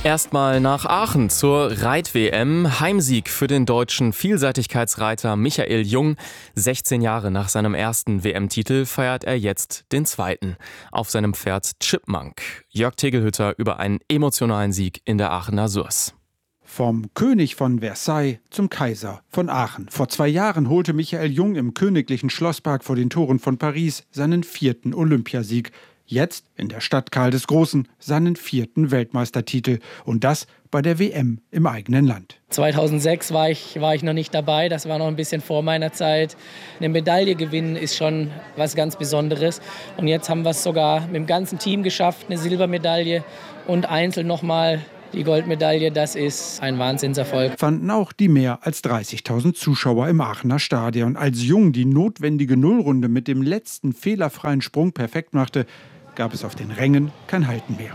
Erstmal nach Aachen zur Reit-WM. Heimsieg für den deutschen Vielseitigkeitsreiter Michael Jung. 16 Jahre nach seinem ersten WM-Titel feiert er jetzt den zweiten. Auf seinem Pferd Chipmunk. Jörg Tegelhütter über einen emotionalen Sieg in der Aachener Source. Vom König von Versailles zum Kaiser von Aachen. Vor 2 Jahren holte Michael Jung im königlichen Schlosspark vor den Toren von Paris seinen 4. Olympiasieg. Jetzt in der Stadt Karl des Großen seinen 4. Weltmeistertitel. Und das bei der WM im eigenen Land. 2006 war ich noch nicht dabei, das war noch ein bisschen vor meiner Zeit. Eine Medaille gewinnen ist schon was ganz Besonderes. Und jetzt haben wir es sogar mit dem ganzen Team geschafft, eine Silbermedaille und einzeln nochmal die Goldmedaille. Das ist ein Wahnsinnserfolg. Fanden auch die mehr als 30.000 Zuschauer im Aachener Stadion. Als Jung die notwendige Nullrunde mit dem letzten fehlerfreien Sprung perfekt machte, gab es auf den Rängen kein Halten mehr.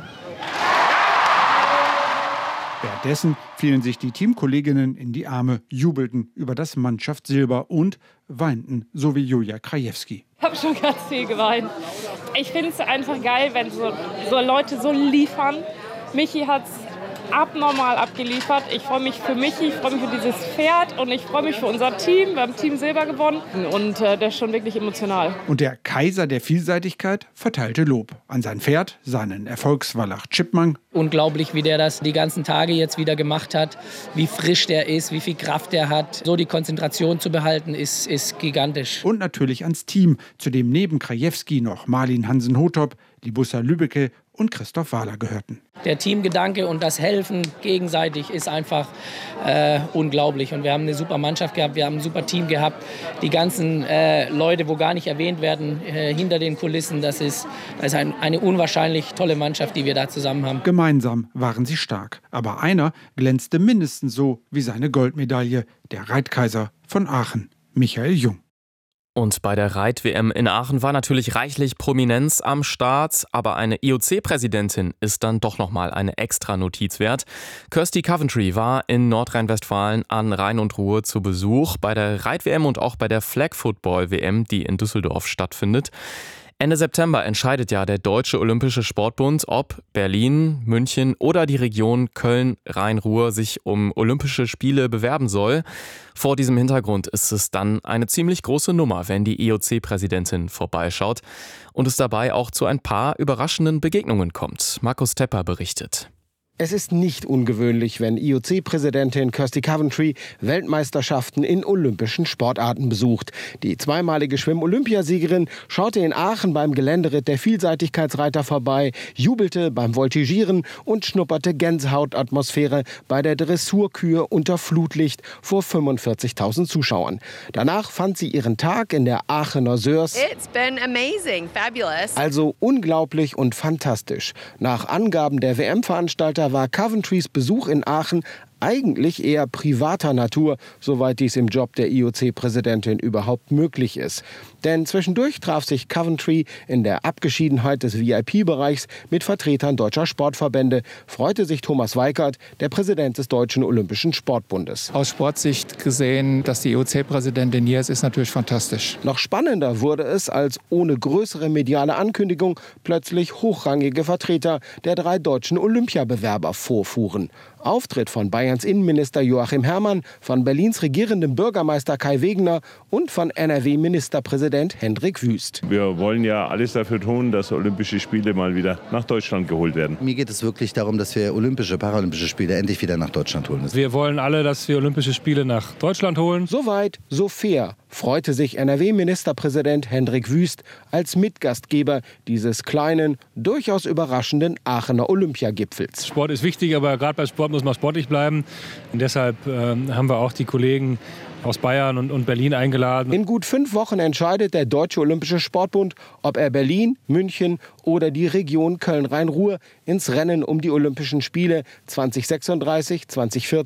Währenddessen fielen sich die Teamkolleginnen in die Arme, jubelten über das Mannschaftssilber und weinten, so wie Julia Krajewski. Ich habe schon ganz viel geweint. Ich finde es einfach geil, wenn so Leute so liefern. Michi hat es abnormal abgeliefert. Ich freue mich für Michi, ich freue mich für dieses Pferd und ich freue mich für unser Team. Wir haben Team Silber gewonnen und der ist schon wirklich emotional. Und der Kaiser der Vielseitigkeit verteilte Lob an sein Pferd, seinen Erfolgswallach Chipmunk. Unglaublich, wie der das die ganzen Tage jetzt wieder gemacht hat, wie frisch der ist, wie viel Kraft der hat. So die Konzentration zu behalten, ist gigantisch. Und natürlich ans Team, zu dem neben Krajewski noch Marlin Hansen-Hotop, Libussa Lübbecke und Christoph Wahler gehörten. Der Teamgedanke und das Helfen gegenseitig ist einfach unglaublich. Und wir haben eine super Mannschaft gehabt, wir haben ein super Team gehabt. Die ganzen Leute, wo gar nicht erwähnt werden, hinter den Kulissen, das ist eine unwahrscheinlich tolle Mannschaft, die wir da zusammen haben. Gemeinsam waren sie stark. Aber einer glänzte mindestens so wie seine Goldmedaille, der Reitkaiser von Aachen, Michael Jung. Und bei der Reit-WM in Aachen war natürlich reichlich Prominenz am Start, aber eine IOC-Präsidentin ist dann doch nochmal eine extra Notiz wert. Kirsty Coventry war in Nordrhein-Westfalen an Rhein und Ruhr zu Besuch bei der Reit-WM und auch bei der Flag-Football-WM, die in Düsseldorf stattfindet. Ende September entscheidet ja der Deutsche Olympische Sportbund, ob Berlin, München oder die Region Köln-Rhein-Ruhr sich um Olympische Spiele bewerben soll. Vor diesem Hintergrund ist es dann eine ziemlich große Nummer, wenn die IOC-Präsidentin vorbeischaut und es dabei auch zu ein paar überraschenden Begegnungen kommt. Markus Tepper berichtet. Es ist nicht ungewöhnlich, wenn IOC-Präsidentin Kirsty Coventry Weltmeisterschaften in olympischen Sportarten besucht. Die zweimalige Schwimm-Olympiasiegerin schaute in Aachen beim Geländeritt der Vielseitigkeitsreiter vorbei, jubelte beim Voltigieren und schnupperte Gänsehautatmosphäre bei der Dressurkühe unter Flutlicht vor 45.000 Zuschauern. Danach fand sie ihren Tag in der Aachener Source. It's been amazing, fabulous. Also unglaublich und fantastisch. Nach Angaben der WM-Veranstalter war Coventrys Besuch in Aachen eigentlich eher privater Natur, soweit dies im Job der IOC-Präsidentin überhaupt möglich ist. Denn zwischendurch traf sich Coventry in der Abgeschiedenheit des VIP-Bereichs mit Vertretern deutscher Sportverbände, freute sich Thomas Weikert, der Präsident des Deutschen Olympischen Sportbundes. Aus Sportsicht gesehen, dass die IOC-Präsidentin hier ist natürlich fantastisch. Noch spannender wurde es, als ohne größere mediale Ankündigung plötzlich hochrangige Vertreter der 3 deutschen Olympiabewerber vorfuhren. Auftritt von Bayerns Innenminister Joachim Herrmann, von Berlins regierendem Bürgermeister Kai Wegener und von NRW-Ministerpräsident Hendrik Wüst. Wir wollen ja alles dafür tun, dass Olympische Spiele mal wieder nach Deutschland geholt werden. Mir geht es wirklich darum, dass wir Paralympische Spiele endlich wieder nach Deutschland holen müssen. Wir wollen alle, dass wir Olympische Spiele nach Deutschland holen. So weit, so fair, freute sich NRW-Ministerpräsident Hendrik Wüst als Mitgastgeber dieses kleinen, durchaus überraschenden Aachener Olympiagipfels. Sport ist wichtig, aber gerade bei Sport muss man sportlich bleiben. Und deshalb haben wir auch die Kollegen aus Bayern und Berlin eingeladen. In gut 5 Wochen entscheidet der Deutsche Olympische Sportbund, ob er Berlin, München oder die Region Köln-Rhein-Ruhr ins Rennen um die Olympischen Spiele 2036, 2040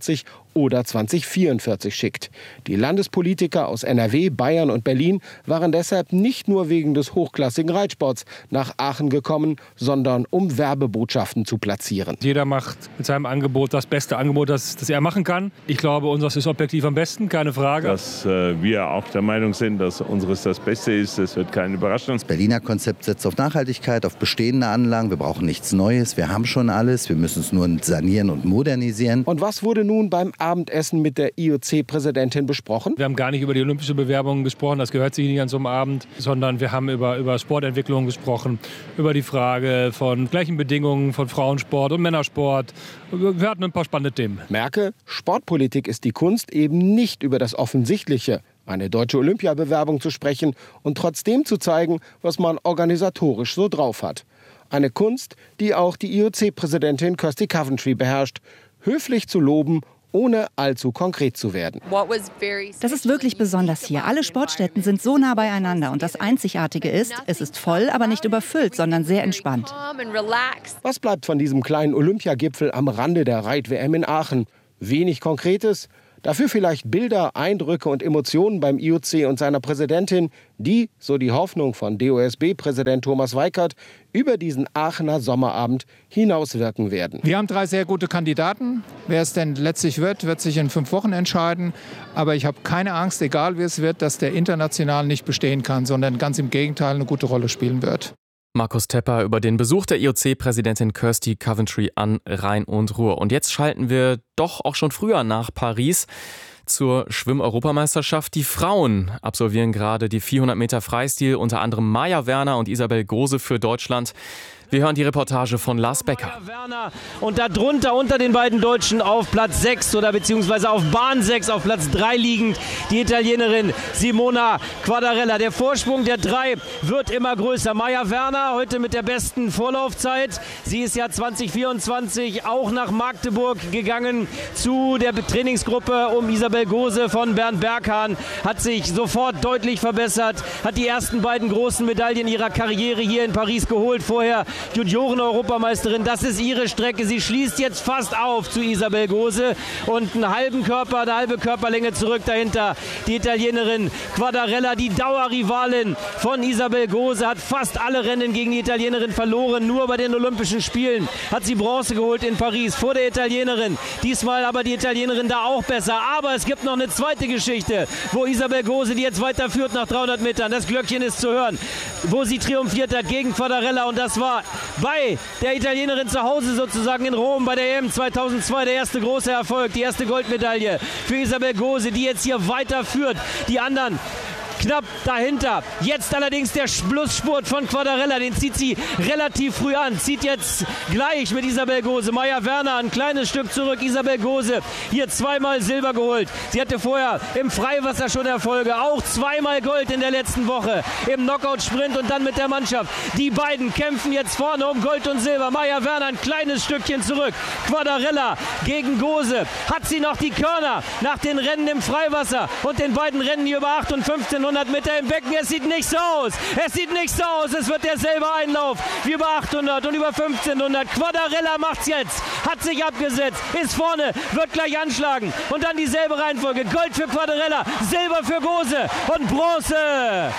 oder 2044 schickt. Die Landespolitiker aus NRW, Bayern und Berlin waren deshalb nicht nur wegen des hochklassigen Reitsports nach Aachen gekommen, sondern um Werbebotschaften zu platzieren. Jeder macht mit seinem Angebot das beste Angebot, das er machen kann. Ich glaube, unseres ist objektiv am besten, keine Frage. Dass wir auch der Meinung sind, dass unseres das Beste ist, das wird keine Überraschung. Das Berliner Konzept setzt auf Nachhaltigkeit, auf bestehende Anlagen. Wir brauchen nichts Neues, wir haben schon alles. Wir müssen es nur sanieren und modernisieren. Und was wurde nun beim Abendessen mit der IOC-Präsidentin besprochen? Wir haben gar nicht über die olympische Bewerbung gesprochen, das gehört sich nicht an so einem Abend, sondern wir haben über Sportentwicklung gesprochen, über die Frage von gleichen Bedingungen von Frauensport und Männersport. Wir hatten ein paar spannende Themen. Merke, Sportpolitik ist die Kunst, eben nicht über das Offensichtliche, eine deutsche Olympiabewerbung zu sprechen und trotzdem zu zeigen, was man organisatorisch so drauf hat. Eine Kunst, die auch die IOC-Präsidentin Kirsty Coventry beherrscht, höflich zu loben, ohne allzu konkret zu werden. Das ist wirklich besonders hier. Alle Sportstätten sind so nah beieinander und das Einzigartige ist, es ist voll, aber nicht überfüllt, sondern sehr entspannt. Was bleibt von diesem kleinen Olympiagipfel am Rande der Reit-WM in Aachen? Wenig Konkretes. Dafür vielleicht Bilder, Eindrücke und Emotionen beim IOC und seiner Präsidentin, die, so die Hoffnung von DOSB-Präsident Thomas Weikert, über diesen Aachener Sommerabend hinauswirken werden. Wir haben 3 sehr gute Kandidaten. Wer es denn letztlich wird sich in 5 Wochen entscheiden. Aber ich habe keine Angst, egal wie es wird, dass der international nicht bestehen kann, sondern ganz im Gegenteil eine gute Rolle spielen wird. Markus Tepper über den Besuch der IOC-Präsidentin Kirsty Coventry an Rhein und Ruhr. Und jetzt schalten wir doch auch schon früher nach Paris zur Schwimm-Europameisterschaft. Die Frauen absolvieren gerade die 400 Meter Freistil, unter anderem Maja Werner und Isabel Gose für Deutschland. Wir hören die Reportage von Lars Becker. Und darunter unter den beiden Deutschen auf Platz 6 oder beziehungsweise auf Bahn 6, auf Platz 3 liegend, die Italienerin Simona Quadarella. Der Vorsprung der 3 wird immer größer. Maja Werner heute mit der besten Vorlaufzeit. Sie ist ja 2024 auch nach Magdeburg gegangen zu der Trainingsgruppe um Isabel Gose von Bernd Berghahn. Hat sich sofort deutlich verbessert, hat die ersten beiden großen Medaillen ihrer Karriere hier in Paris geholt. Vorher Junioren-Europameisterin, das ist ihre Strecke. Sie schließt jetzt fast auf zu Isabel Gose und eine halbe Körperlänge zurück dahinter. Die Italienerin Quadarella, die Dauerrivalin von Isabel Gose, hat fast alle Rennen gegen die Italienerin verloren. Nur bei den Olympischen Spielen hat sie Bronze geholt in Paris vor der Italienerin. Diesmal aber die Italienerin da auch besser. Aber es gibt noch eine zweite Geschichte, wo Isabel Gose, die jetzt weiterführt nach 300 Metern, das Glöckchen ist zu hören, wo sie triumphiert hat gegen Quadarella, und das war bei der Italienerin zu Hause sozusagen in Rom bei der EM 2002 der erste große Erfolg, die erste Goldmedaille für Isabel Gose, die jetzt hier weiterführt. Die anderen knapp dahinter. Jetzt allerdings der Schlussspurt von Quadarella, den zieht sie relativ früh an, zieht jetzt gleich mit Isabel Gose. Maja Werner ein kleines Stück zurück, Isabel Gose hier zweimal Silber geholt. Sie hatte vorher im Freiwasser schon Erfolge, auch zweimal Gold in der letzten Woche im Knockout-Sprint und dann mit der Mannschaft. Die beiden kämpfen jetzt vorne um Gold und Silber. Maja Werner ein kleines Stückchen zurück. Quadarella gegen Gose. Hat sie noch die Körner nach den Rennen im Freiwasser und den beiden Rennen hier über 8 und 1500 Meter im Becken? Es sieht nicht so aus. Es sieht nicht so aus. Es wird derselbe Einlauf wie über 800 und über 1500. Quadarella macht's jetzt. Hat sich abgesetzt. Ist vorne. Wird gleich anschlagen. Und dann dieselbe Reihenfolge. Gold für Quadarella. Silber für Gose. Und Bronze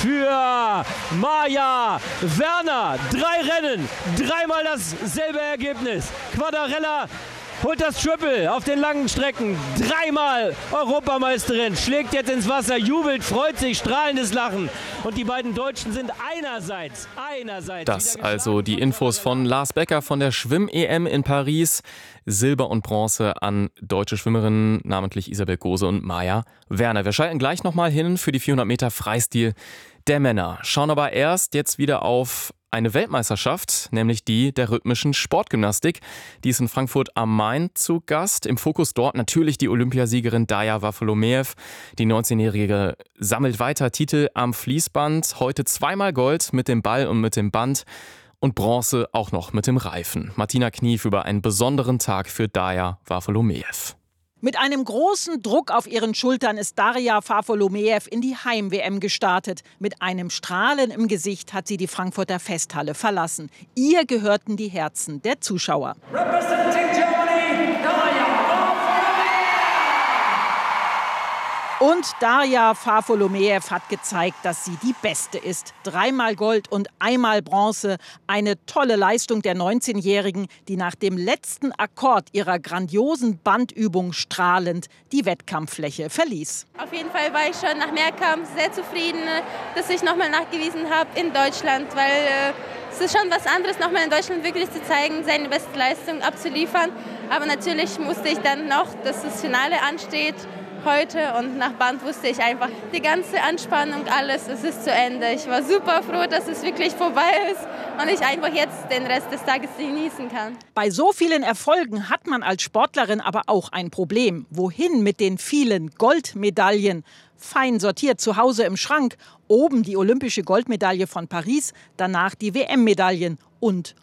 für Maja Werner. 3 Rennen. 3-mal dasselbe Ergebnis. Quadarella holt das Triple auf den langen Strecken. 3-mal Europameisterin, schlägt jetzt ins Wasser, jubelt, freut sich, strahlendes Lachen. Und die beiden Deutschen sind einerseits. Das also die Infos von Lars Becker von der Schwimm-EM in Paris. Silber und Bronze an deutsche Schwimmerinnen, namentlich Isabel Gose und Maja Werner. Wir schalten gleich nochmal hin für die 400 Meter Freistil der Männer. Schauen aber erst jetzt wieder auf eine Weltmeisterschaft, nämlich die der rhythmischen Sportgymnastik. Die ist in Frankfurt am Main zu Gast. Im Fokus dort natürlich die Olympiasiegerin Daja Wafolomeev. Die 19-Jährige sammelt weiter Titel am Fließband. Heute 2-mal Gold mit dem Ball und mit dem Band und Bronze auch noch mit dem Reifen. Martina Knief über einen besonderen Tag für Daja Wafolomeev. Mit einem großen Druck auf ihren Schultern ist Daria Wafolomeev in die Heim-WM gestartet. Mit einem Strahlen im Gesicht hat sie die Frankfurter Festhalle verlassen. Ihr gehörten die Herzen der Zuschauer. Representing Germany, Daria Wafolomeev. Und Darja Fafolomeev hat gezeigt, dass sie die Beste ist. 3-mal Gold und 1-mal Bronze. Eine tolle Leistung der 19-Jährigen, die nach dem letzten Akkord ihrer grandiosen Bandübung strahlend die Wettkampffläche verließ. Auf jeden Fall war ich schon nach Mehrkampf sehr zufrieden, dass ich nochmal nachgewiesen habe in Deutschland, weil es ist schon was anderes, nochmal in Deutschland wirklich zu zeigen, seine beste Leistung abzuliefern. Aber natürlich musste ich dann noch, dass das Finale ansteht heute, und nach Band wusste ich einfach, die ganze Anspannung, alles, es ist zu Ende. Ich war super froh, dass es wirklich vorbei ist und ich einfach jetzt den Rest des Tages genießen kann. Bei so vielen Erfolgen hat man als Sportlerin aber auch ein Problem. Wohin mit den vielen Goldmedaillen? Fein sortiert zu Hause im Schrank. Oben die olympische Goldmedaille von Paris, danach die WM-Medaillen und.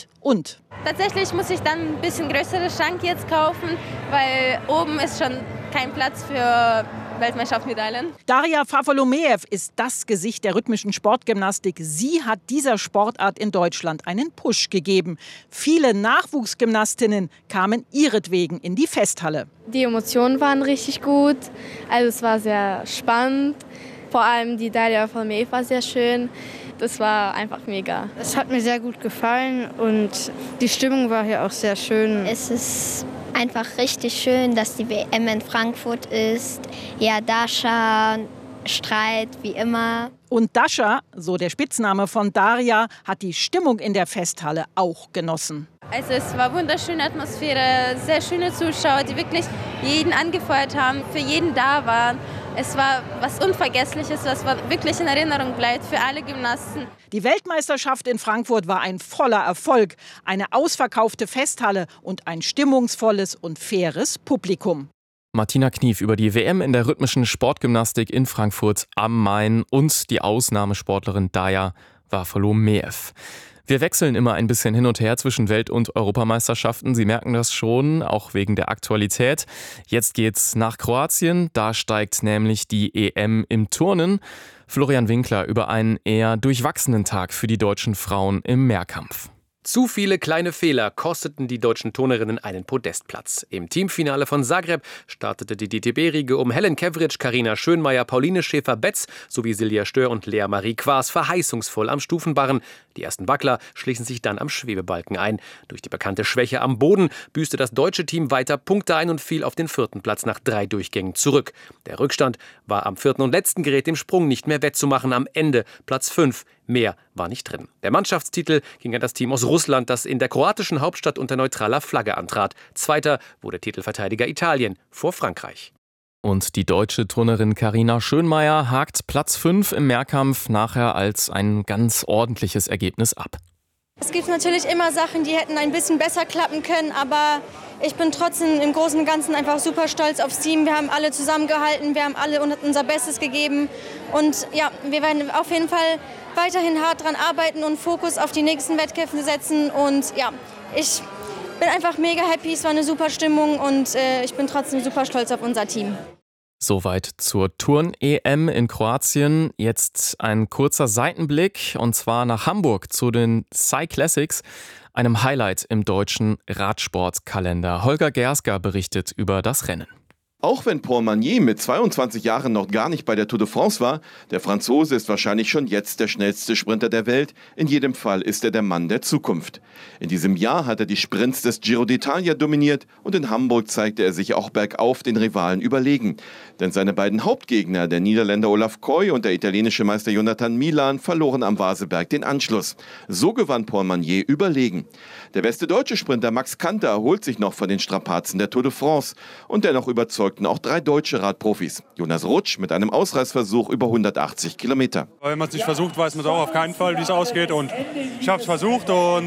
Tatsächlich muss ich dann ein bisschen größeren Schrank jetzt kaufen, weil oben ist schon kein Platz für Weltmeisterschaftsmedaillen. Darja Fafolomeev ist das Gesicht der rhythmischen Sportgymnastik. Sie hat dieser Sportart in Deutschland einen Push gegeben. Viele Nachwuchsgymnastinnen kamen ihretwegen in die Festhalle. Die Emotionen waren richtig gut, also es war sehr spannend. Vor allem die Darja Fafolomeev war sehr schön. Das war einfach mega. Es hat mir sehr gut gefallen und die Stimmung war hier auch sehr schön. Es ist einfach richtig schön, dass die WM in Frankfurt ist. Ja, Dasha, Streit wie immer. Und Dasha, so der Spitzname von Darja, hat die Stimmung in der Festhalle auch genossen. Also es war wunderschöne Atmosphäre, sehr schöne Zuschauer, die wirklich jeden angefeuert haben, für jeden da waren. Es war was Unvergessliches, was wirklich in Erinnerung bleibt für alle Gymnasten. Die Weltmeisterschaft in Frankfurt war ein voller Erfolg. Eine ausverkaufte Festhalle und ein stimmungsvolles und faires Publikum. Martina Knief über die WM in der rhythmischen Sportgymnastik in Frankfurt am Main und die Ausnahmesportlerin Darja Fafolomeev. Wir wechseln immer ein bisschen hin und her zwischen Welt- und Europameisterschaften. Sie merken das schon, auch wegen der Aktualität. Jetzt geht's nach Kroatien. Da steigt nämlich die EM im Turnen. Florian Winkler über einen eher durchwachsenen Tag für die deutschen Frauen im Mehrkampf. Zu viele kleine Fehler kosteten die deutschen Turnerinnen einen Podestplatz. Im Teamfinale von Zagreb startete die DTB-Riege um Helen Kevric, Carina Schönmeier, Pauline Schäfer-Betz sowie Silja Stör und Lea Marie Quaas verheißungsvoll am Stufenbarren. Die ersten Wackler schließen sich dann am Schwebebalken ein. Durch die bekannte Schwäche am Boden büßte das deutsche Team weiter Punkte ein und fiel auf den 4. Platz nach 3 Durchgängen zurück. Der Rückstand war am 4. und letzten Gerät im Sprung nicht mehr wettzumachen. Am Ende Platz 5. Mehr war nicht drin. Der Mannschaftstitel ging an das Team aus Russland, das in der kroatischen Hauptstadt unter neutraler Flagge antrat. Zweiter wurde Titelverteidiger Italien vor Frankreich. Und die deutsche Turnerin Carina Schönmeier hakt Platz 5 im Mehrkampf nachher als ein ganz ordentliches Ergebnis ab. Es gibt natürlich immer Sachen, die hätten ein bisschen besser klappen können, aber ich bin trotzdem im Großen und Ganzen einfach super stolz aufs Team. Wir haben alle zusammengehalten, wir haben alle unser Bestes gegeben und ja, wir werden auf jeden Fall weiterhin hart dran arbeiten und Fokus auf die nächsten Wettkämpfe setzen und ja, ich bin einfach mega happy, es war eine super Stimmung und ich bin trotzdem super stolz auf unser Team. Soweit zur Turn-EM in Kroatien. Jetzt ein kurzer Seitenblick und zwar nach Hamburg zu den Cyclassics, einem Highlight im deutschen Radsportkalender. Holger Gersker berichtet über das Rennen. Auch wenn Paul Magnier mit 22 Jahren noch gar nicht bei der Tour de France war, der Franzose ist wahrscheinlich schon jetzt der schnellste Sprinter der Welt. In jedem Fall ist er der Mann der Zukunft. In diesem Jahr hat er die Sprints des Giro d'Italia dominiert und in Hamburg zeigte er sich auch bergauf den Rivalen überlegen. Denn seine beiden Hauptgegner, der Niederländer Olaf Koy und der italienische Meister Jonathan Milan, verloren am Vaseberg den Anschluss. So gewann Paul Magnier überlegen. Der beste deutsche Sprinter Max Kanter erholt sich noch von den Strapazen der Tour de France und dennoch überzeugten auch 3 deutsche Radprofis. Jonas Rutsch mit einem Ausreißversuch über 180 Kilometer. Wenn man es nicht versucht, weiß man es auch auf keinen Fall, wie es ausgeht. Und ich habe es versucht und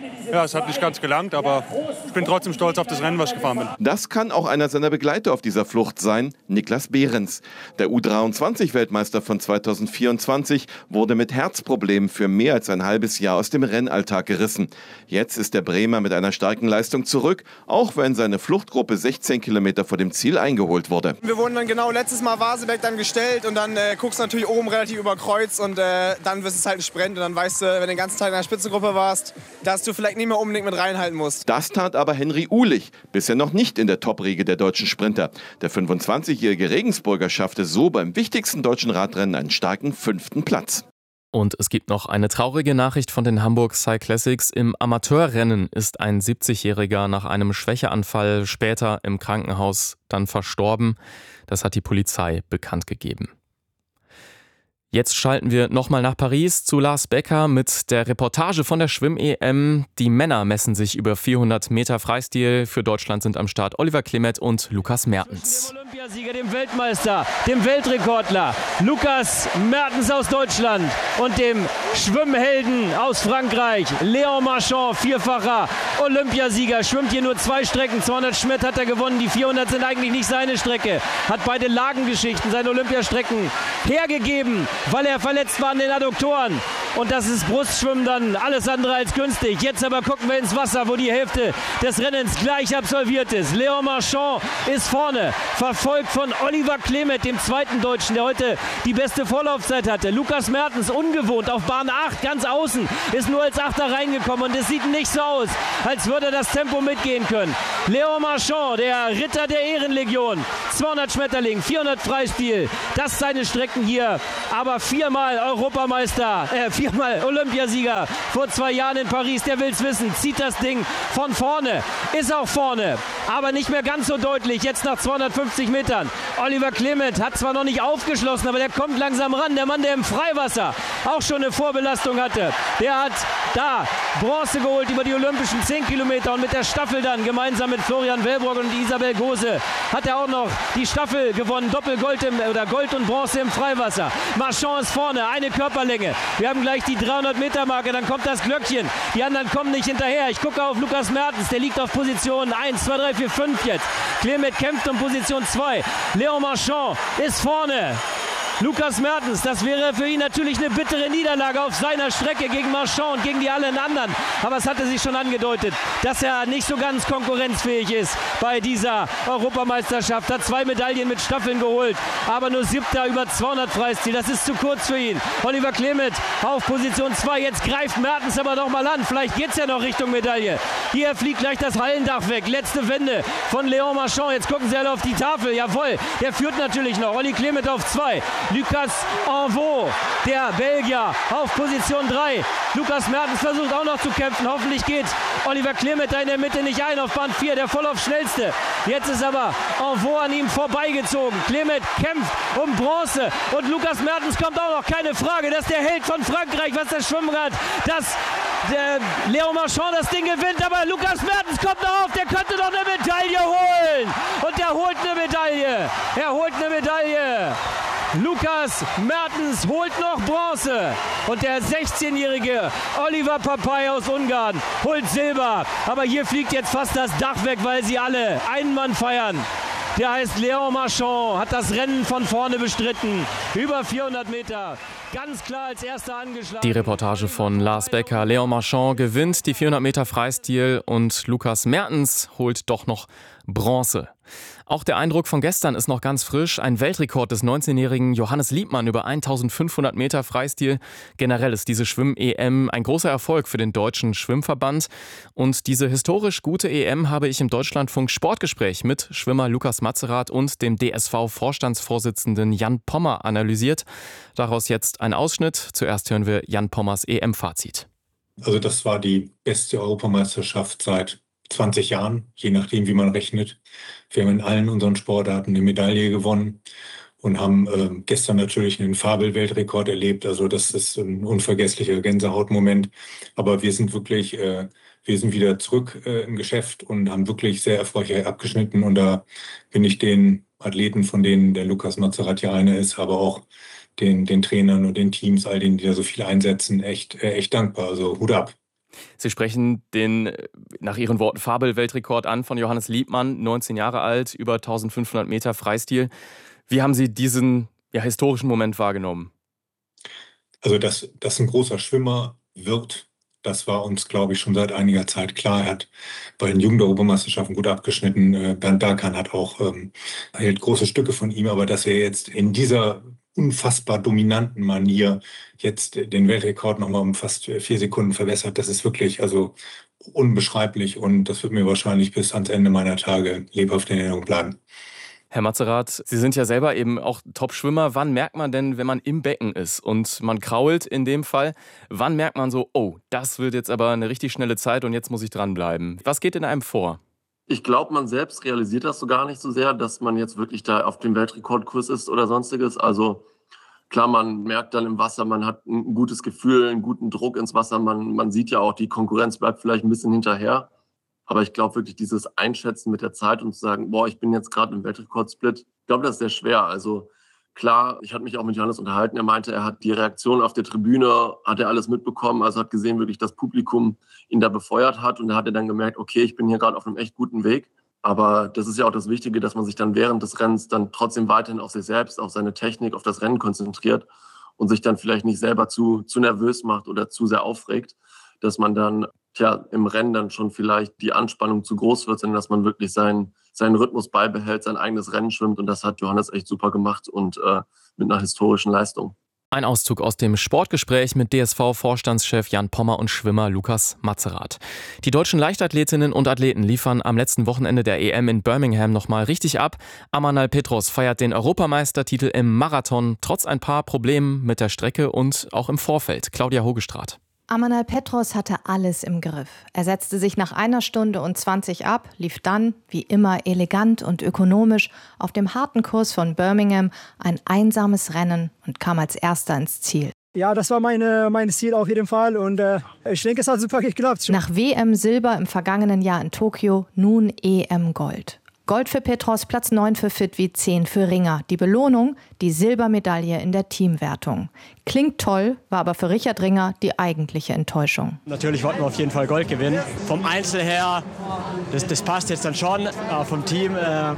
es hat nicht ganz gelangt, aber ich bin trotzdem stolz auf das Rennen, was ich gefahren bin. Das kann auch einer seiner Begleiter auf dieser Flucht sein, Niklas Behrens. Der U23-Weltmeister von 2024 wurde mit Herzproblemen für mehr als ein halbes Jahr aus dem Rennalltag gerissen. Jetzt ist der Bremer mit einer starken Leistung zurück, auch wenn seine Fluchtgruppe 16 Kilometer vor dem Ziel eingeholt wurde. Wir wurden dann genau letztes Mal Wasebeck dann gestellt und dann guckst du natürlich oben relativ über Kreuz und dann wird es halt ein Sprint und dann weißt du, wenn du den ganzen Tag in der Spitzengruppe warst, dass du vielleicht nicht mehr unbedingt mit reinhalten musst. Das tat aber Henry Uhlich, bisher noch nicht in der Top-Riege der deutschen Sprinter. Der 25-jährige Regensburger schaffte so beim wichtigsten deutschen Radrennen einen starken 5. Platz. Und es gibt noch eine traurige Nachricht von den Hamburg Cyclassics. Im Amateurrennen ist ein 70-Jähriger nach einem Schwächeanfall später im Krankenhaus dann verstorben. Das hat die Polizei bekannt gegeben. Jetzt schalten wir nochmal nach Paris zu Lars Becker mit der Reportage von der Schwimm-EM. Die Männer messen sich über 400 Meter Freistil. Für Deutschland sind am Start Oliver Klimet und Lukas Mertens. Dem Olympiasieger, dem Weltmeister, dem Weltrekordler Lukas Mertens aus Deutschland und dem Schwimmhelden aus Frankreich, Léon Marchand, vierfacher Olympiasieger, schwimmt hier nur 2 Strecken. 200 Schmidt hat er gewonnen, die 400 sind eigentlich nicht seine Strecke. Hat beide Lagengeschichten, seine Olympiastrecken hergegeben, weil er verletzt war an den Adduktoren. Und das ist Brustschwimmen dann alles andere als günstig. Jetzt aber gucken wir ins Wasser, wo die Hälfte des Rennens gleich absolviert ist. Léon Marchand ist vorne, verfolgt von Oliver Klimet, dem zweiten Deutschen, der heute die beste Vorlaufzeit hatte. Lukas Mertens, ungewohnt, auf Bahn 8, ganz außen, ist nur als Achter reingekommen und es sieht nicht so aus, als würde er das Tempo mitgehen können. Léon Marchand, der Ritter der Ehrenlegion, 200 Schmetterling, 400 Freistil, das seine Strecken hier, aber viermal Olympiasieger vor 2 Jahren in Paris, der will's wissen, zieht das Ding von vorne, ist auch vorne, aber nicht mehr ganz so deutlich, jetzt nach 250 Metern. Oliver Klimet hat zwar noch nicht aufgeschlossen, aber der kommt langsam ran, der Mann, der im Freiwasser auch schon eine Vorbelastung hatte, der hat da Bronze geholt über die olympischen 10 Kilometer und mit der Staffel dann, gemeinsam mit Florian Wellbrock und Isabel Gose, hat er auch noch die Staffel gewonnen, Doppelgold Gold und Bronze im Freiwasser. Marchand ist vorne, eine Körperlänge. Wir haben gleich die 300-Meter-Marke, dann kommt das Glöckchen. Die anderen kommen nicht hinterher. Ich gucke auf Lukas Mertens, der liegt auf Position 1, 2, 3, 4, 5 jetzt. Klimet kämpft um Position 2. Léon Marchand ist vorne. Lukas Mertens, das wäre für ihn natürlich eine bittere Niederlage auf seiner Strecke gegen Marchand und gegen die allen anderen. Aber es hatte sich schon angedeutet, dass er nicht so ganz konkurrenzfähig ist bei dieser Europameisterschaft. Hat 2 Medaillen mit Staffeln geholt, aber nur 7. über 200 Freistil. Das ist zu kurz für ihn. Oliver Klimet auf Position 2. Jetzt greift Mertens aber noch mal an. Vielleicht geht es ja noch Richtung Medaille. Hier fliegt gleich das Hallendach weg. Letzte Wende von Léon Marchand. Jetzt gucken sie alle auf die Tafel. Jawohl, der führt natürlich noch. Oli Klimet auf 2. Lucas Envaux, der Belgier, auf Position 3. Lukas Mertens versucht auch noch zu kämpfen. Hoffentlich geht Oliver Klimet da in der Mitte nicht ein auf Bahn 4, der Vollauf-schnellste. Jetzt ist aber Envaux an ihm vorbeigezogen. Klimet kämpft um Bronze und Lukas Mertens kommt auch noch, keine Frage. Das ist der Held von Frankreich, was das Schwimmrad, dass der Léon Marchand das Ding gewinnt, aber Lukas Mertens kommt noch auf, der könnte noch eine Medaille holen. Und der holt eine Medaille. Er holt eine Medaille. Lukas Mertens holt noch Bronze und der 16-jährige Oliver Papai aus Ungarn holt Silber. Aber hier fliegt jetzt fast das Dach weg, weil sie alle einen Mann feiern. Der heißt Léon Marchand, hat das Rennen von vorne bestritten. Über 400 Meter. Ganz klar als erster angeschlagen. Die Reportage von Lars Becker. Léon Marchand gewinnt die 400 Meter Freistil und Lukas Mertens holt doch noch Bronze. Auch der Eindruck von gestern ist noch ganz frisch. Ein Weltrekord des 19-jährigen Johannes Liebmann über 1500 Meter Freistil. Generell ist diese Schwimm-EM ein großer Erfolg für den Deutschen Schwimmverband. Und diese historisch gute EM habe ich im Deutschlandfunk Sportgespräch mit Schwimmer Lukas Matzerath und dem DSV-Vorstandsvorsitzenden Jan Pommer analysiert. Daraus jetzt ein Ausschnitt. Zuerst hören wir Jan Pommers EM-Fazit. Also das war die beste Europameisterschaft seit 20 Jahren, je nachdem, wie man rechnet. Wir haben in allen unseren Sportarten eine Medaille gewonnen und haben gestern natürlich einen Fabel-Weltrekord erlebt. Also das ist ein unvergesslicher Gänsehautmoment. Aber wir sind wirklich, wir sind wieder zurück im Geschäft und haben wirklich sehr erfolgreich abgeschnitten. Und da bin ich den Athleten, von denen der Lukas Matzerath ja einer ist, aber auch den Trainern und den Teams, all denen, die da so viel einsetzen, echt dankbar. Also Hut ab. Sie sprechen den, nach Ihren Worten, Fabel-Weltrekord an von Johannes Liebmann, 19 Jahre alt, über 1500 Meter Freistil. Wie haben Sie diesen historischen Moment wahrgenommen? Also, dass ein großer Schwimmer wird Das war uns, glaube ich, schon seit einiger Zeit klar. Er hat bei den Jugendeuropameisterschaften gut abgeschnitten. Bernd Berghahn hat auch hält große Stücke von ihm, aber dass er jetzt in dieser unfassbar dominanten Manier jetzt den Weltrekord nochmal um fast 4 Sekunden verbessert, das ist wirklich unbeschreiblich und das wird mir wahrscheinlich bis ans Ende meiner Tage lebhaft in Erinnerung bleiben. Herr Matzerath, Sie sind ja selber eben auch Top-Schwimmer. Wann merkt man denn, wenn man im Becken ist und man krault in dem Fall, wann merkt man so, oh, das wird jetzt aber eine richtig schnelle Zeit und jetzt muss ich dranbleiben? Was geht in einem vor? Ich glaube, man selbst realisiert das so gar nicht so sehr, dass man jetzt wirklich da auf dem Weltrekordkurs ist oder sonstiges. Also klar, man merkt dann im Wasser, man hat ein gutes Gefühl, einen guten Druck ins Wasser. Man sieht ja auch, die Konkurrenz bleibt vielleicht ein bisschen hinterher. Aber ich glaube wirklich, dieses Einschätzen mit der Zeit und zu sagen, boah, ich bin jetzt gerade im Weltrekordsplit, ich glaube, das ist sehr schwer. Also klar, ich hatte mich auch mit Johannes unterhalten. Er meinte, er hat die Reaktion auf der Tribüne, hat er alles mitbekommen. Also hat gesehen, wirklich das Publikum ihn da befeuert hat. Und da hat er dann gemerkt, okay, ich bin hier gerade auf einem echt guten Weg. Aber das ist ja auch das Wichtige, dass man sich dann während des Rennens dann trotzdem weiterhin auf sich selbst, auf seine Technik, auf das Rennen konzentriert und sich dann vielleicht nicht selber zu nervös macht oder zu sehr aufregt, dass man dann im Rennen dann schon vielleicht die Anspannung zu groß wird, sondern dass man wirklich seinen Rhythmus beibehält, sein eigenes Rennen schwimmt. Und das hat Johannes echt super gemacht und mit einer historischen Leistung. Ein Auszug aus dem Sportgespräch mit DSV-Vorstandschef Jan Pommer und Schwimmer Lukas Matzerath. Die deutschen Leichtathletinnen und Athleten liefern am letzten Wochenende der EM in Birmingham nochmal richtig ab. Amanal Petros feiert den Europameistertitel im Marathon, trotz ein paar Problemen mit der Strecke und auch im Vorfeld. Claudia Hogestraat. Amanal Petros hatte alles im Griff. Er setzte sich nach 1 Stunde und 20 ab, lief dann, wie immer elegant und ökonomisch, auf dem harten Kurs von Birmingham ein einsames Rennen und kam als Erster ins Ziel. Ja, das war mein Ziel auf jeden Fall und ich denke, es hat super geklappt. Nach WM-Silber im vergangenen Jahr in Tokio, nun EM-Gold. Gold für Petros, Platz 9 für Fitwi, 10 für Ringer. Die Belohnung, die Silbermedaille in der Teamwertung. Klingt toll, war aber für Richard Ringer die eigentliche Enttäuschung. Natürlich wollten wir auf jeden Fall Gold gewinnen. Vom Einzel her, das passt jetzt dann schon. Aber vom Team,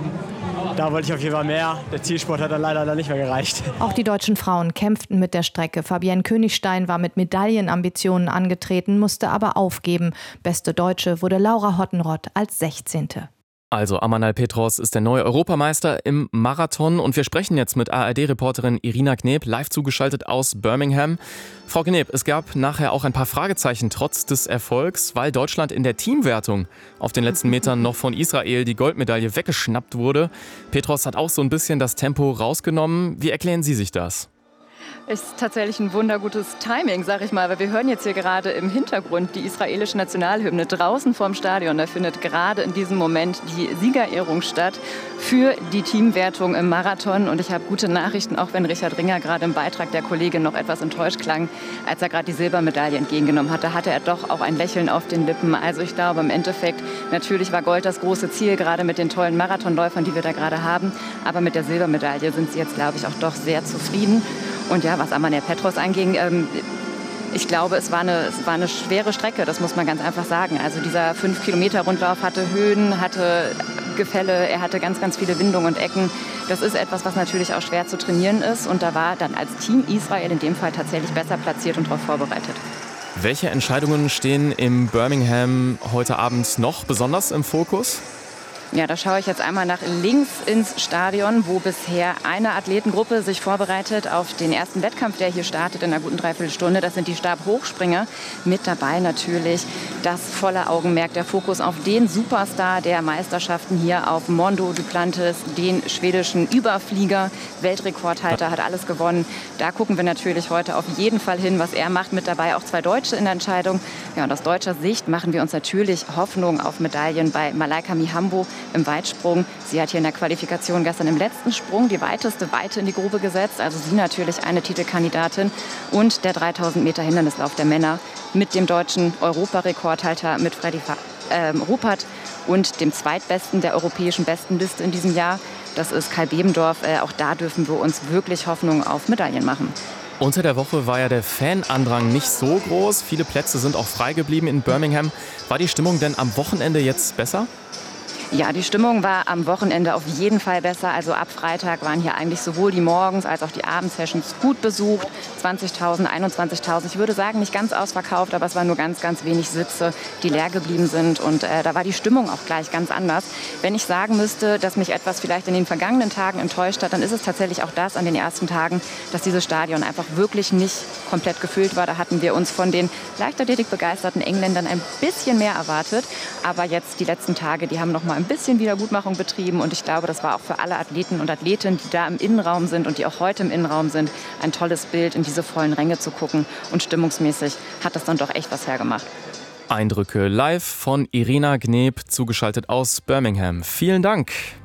da wollte ich auf jeden Fall mehr. Der Zielsport hat dann leider nicht mehr gereicht. Auch die deutschen Frauen kämpften mit der Strecke. Fabienne Königstein war mit Medaillenambitionen angetreten, musste aber aufgeben. Beste Deutsche wurde Laura Hottenrott als 16. Also Amanal Petros ist der neue Europameister im Marathon und wir sprechen jetzt mit ARD-Reporterin Irina Kneb, live zugeschaltet aus Birmingham. Frau Kneb, es gab nachher auch ein paar Fragezeichen trotz des Erfolgs, weil Deutschland in der Teamwertung auf den letzten Metern noch von Israel die Goldmedaille weggeschnappt wurde. Petros hat auch so ein bisschen das Tempo rausgenommen. Wie erklären Sie sich das? Ist tatsächlich ein wundergutes Timing, sag ich mal, weil wir hören jetzt hier gerade im Hintergrund die israelische Nationalhymne draußen vorm Stadion. Da findet gerade in diesem Moment die Siegerehrung statt für die Teamwertung im Marathon. Und ich habe gute Nachrichten, auch wenn Richard Ringer gerade im Beitrag der Kollegin noch etwas enttäuscht klang, als er gerade die Silbermedaille entgegengenommen hat. Da hatte er doch auch ein Lächeln auf den Lippen. Also ich glaube im Endeffekt, natürlich war Gold das große Ziel, gerade mit den tollen Marathonläufern, die wir da gerade haben. Aber mit der Silbermedaille sind sie jetzt, glaube ich, auch doch sehr zufrieden. Und ja, was Amanal Petros anging, ich glaube, es war eine schwere Strecke, das muss man ganz einfach sagen. Also dieser 5-Kilometer-Rundlauf hatte Höhen, hatte Gefälle, er hatte ganz, ganz viele Windungen und Ecken. Das ist etwas, was natürlich auch schwer zu trainieren ist. Und da war dann als Team Israel in dem Fall tatsächlich besser platziert und darauf vorbereitet. Welche Entscheidungen stehen im Birmingham heute Abend noch besonders im Fokus? Ja, da schaue ich jetzt einmal nach links ins Stadion, wo bisher eine Athletengruppe sich vorbereitet auf den ersten Wettkampf, der hier startet in einer guten Dreiviertelstunde. Das sind die Stabhochspringer. Mit dabei natürlich das volle Augenmerk, der Fokus auf den Superstar der Meisterschaften hier, auf Mondo Duplantis, den schwedischen Überflieger, Weltrekordhalter, hat alles gewonnen. Da gucken wir natürlich heute auf jeden Fall hin, was er macht. Mit dabei auch 2 Deutsche in der Entscheidung. Ja, und aus deutscher Sicht machen wir uns natürlich Hoffnung auf Medaillen bei Malaika Mihambo im Weitsprung. Sie hat hier in der Qualifikation gestern im letzten Sprung die weiteste Weite in die Grube gesetzt. Also sie natürlich eine Titelkandidatin. Und der 3000 Meter Hindernislauf der Männer mit dem deutschen Europarekordhalter mit Freddy Ruppert und dem zweitbesten der europäischen Bestenliste in diesem Jahr. Das ist Kai Bebendorf. Auch da dürfen wir uns wirklich Hoffnung auf Medaillen machen. Unter der Woche war ja der Fanandrang nicht so groß. Viele Plätze sind auch frei geblieben in Birmingham. War die Stimmung denn am Wochenende jetzt besser? Ja, die Stimmung war am Wochenende auf jeden Fall besser. Also ab Freitag waren hier eigentlich sowohl die Morgens- als auch die Abendsessions gut besucht. 20.000, 21.000. Ich würde sagen, nicht ganz ausverkauft, aber es waren nur ganz, ganz wenig Sitze, die leer geblieben sind. Und da war die Stimmung auch gleich ganz anders. Wenn ich sagen müsste, dass mich etwas vielleicht in den vergangenen Tagen enttäuscht hat, dann ist es tatsächlich auch das an den ersten Tagen, dass dieses Stadion einfach wirklich nicht komplett gefüllt war. Da hatten wir uns von den Leichtathletik begeisterten Engländern ein bisschen mehr erwartet. Aber jetzt die letzten Tage, die haben noch mal ein bisschen Wiedergutmachung betrieben. Und ich glaube, das war auch für alle Athleten und Athletinnen, die da im Innenraum sind und die auch heute im Innenraum sind, ein tolles Bild, in diese vollen Ränge zu gucken. Und stimmungsmäßig hat das dann doch echt was hergemacht. Eindrücke live von Irina Gneb, zugeschaltet aus Birmingham. Vielen Dank.